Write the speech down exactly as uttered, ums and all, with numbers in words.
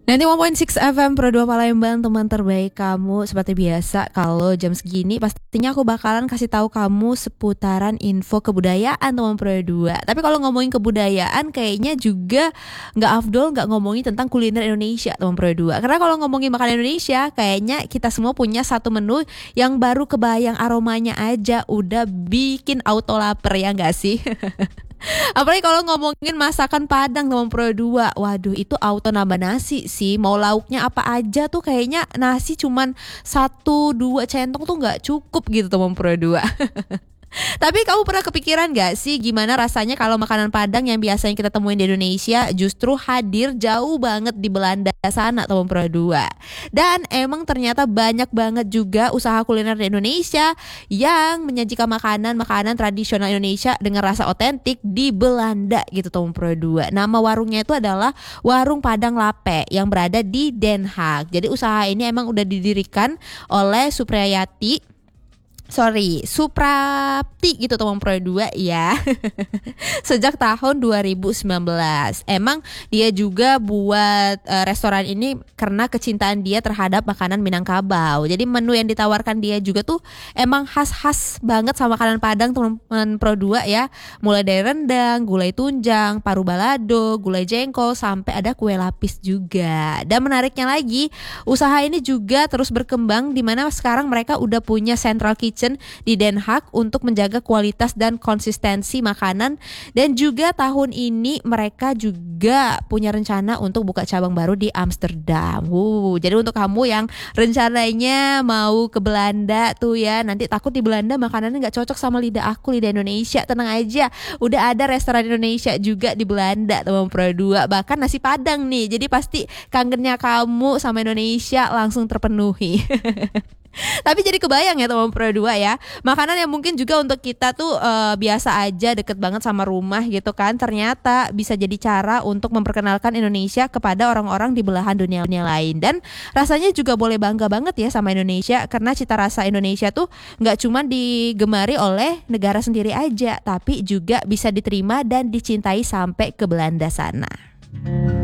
sembilan puluh satu koma enam F M Pro dua Palembang, teman terbaik kamu. Seperti biasa, kalau jam segini pastinya aku bakalan kasih tahu kamu seputaran info kebudayaan teman Pro dua. Tapi kalau ngomongin kebudayaan kayaknya juga nggak afdol nggak ngomongin tentang kuliner Indonesia teman Pro dua. Karena kalau ngomongin makanan Indonesia, kayaknya kita semua punya satu menu yang baru kebayang aromanya aja udah bikin auto lapar, ya nggak sih? Apalagi kalau ngomongin masakan Padang teman Pro dua. Waduh, itu auto nambah nasi sih. Mau lauknya apa aja tuh kayaknya nasi cuman satu dua centong tuh nggak cukup gitu teman Pro dua. Tapi kamu pernah kepikiran gak sih gimana rasanya kalau makanan Padang yang biasanya kita temuin di Indonesia justru hadir jauh banget di Belanda sana teman Pro dua. Dan emang ternyata banyak banget juga usaha kuliner di Indonesia yang menyajikan makanan-makanan tradisional Indonesia dengan rasa otentik di Belanda gitu teman Pro dua. Nama warungnya itu adalah Warung Padang Lape yang berada di Den Haag. Jadi usaha ini emang udah didirikan oleh Supriyati Sorry, Suprapti gitu teman Pro dua ya. Sejak tahun dua ribu sembilan belas. Emang dia juga buat uh, restoran ini karena kecintaan dia terhadap makanan Minangkabau. Jadi menu yang ditawarkan dia juga tuh emang khas-khas banget sama makanan Padang teman Pro dua ya. Mulai dari rendang, gulai tunjang, paru balado, gulai jengkol, sampai ada kue lapis juga. Dan menariknya lagi, usaha ini juga terus berkembang di mana sekarang mereka udah punya central kitchen di Den Haag untuk menjaga kualitas dan konsistensi makanan. Dan juga tahun ini mereka juga punya rencana untuk buka cabang baru di Amsterdam. Uh, jadi untuk kamu yang rencananya mau ke Belanda tuh ya, nanti takut di Belanda makanannya nggak cocok sama lidah aku, lidah Indonesia, tenang aja, udah ada restoran Indonesia juga di Belanda teman Pro dua, bahkan nasi Padang nih, jadi pasti kangennya kamu sama Indonesia langsung terpenuhi. Tapi jadi kebayang ya teman Pro dua ya, makanan yang mungkin juga untuk kita tuh uh, biasa aja, deket banget sama rumah gitu kan, ternyata bisa jadi cara untuk memperkenalkan Indonesia kepada orang-orang di belahan dunia, dunia lain. Dan rasanya juga boleh bangga banget ya sama Indonesia, karena cita rasa Indonesia tuh gak cuma digemari oleh negara sendiri aja, tapi juga bisa diterima dan dicintai sampai ke Belanda sana.